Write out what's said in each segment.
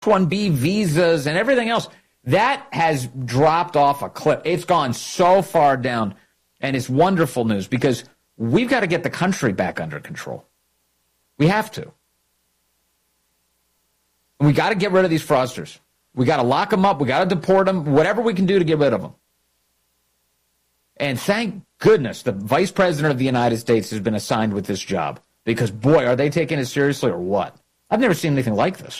H-1B visas and everything else, that has dropped off a cliff. It's gone so far down, and it's wonderful news because we've got to get the country back under control. We have to. We got to get rid of these fraudsters. We got to lock them up. We got to deport them, whatever we can do to get rid of them. And thank goodness the Vice President of the United States has been assigned with this job because, boy, are they taking it seriously or what? I've never seen anything like this.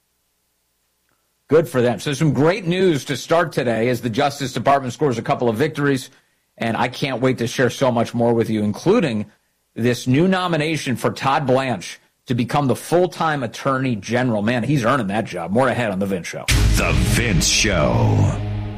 Good for them. So some great news to start today as the Justice Department scores a couple of victories, and I can't wait to share so much more with you, including this new nomination for Todd Blanche to become the full-time Attorney General. Man, he's earning that job. More ahead on The Vince Show. The Vince Show.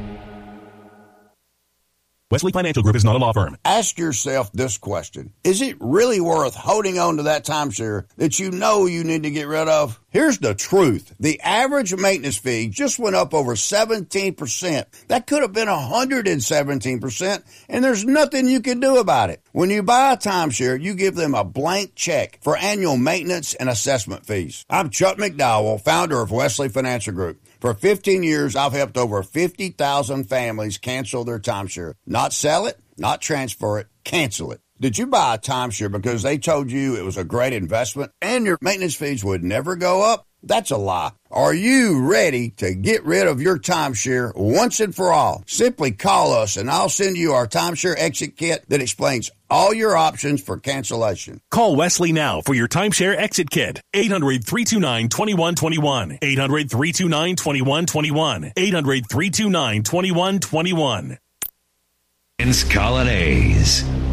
Wesley Financial Group is not a law firm. Ask yourself this question. Is it really worth holding on to that timeshare that you know you need to get rid of? Here's the truth. The average maintenance fee just went up over 17%. That could have been 117%, and there's nothing you can do about it. When you buy a timeshare, you give them a blank check for annual maintenance and assessment fees. I'm Chuck McDowell, founder of Wesley Financial Group. For 15 years, I've helped over 50,000 families cancel their timeshare. Not sell it, not transfer it, cancel it. Did you buy a timeshare because they told you it was a great investment and your maintenance fees would never go up? That's a lie. Are you ready to get rid of your timeshare once and for all? Simply call us and I'll send you our timeshare exit kit that explains all your options for cancellation. Call Wesley now for your timeshare exit kit. 800-329-2121. 800-329-2121. 800-329-2121. Vince Colonnese.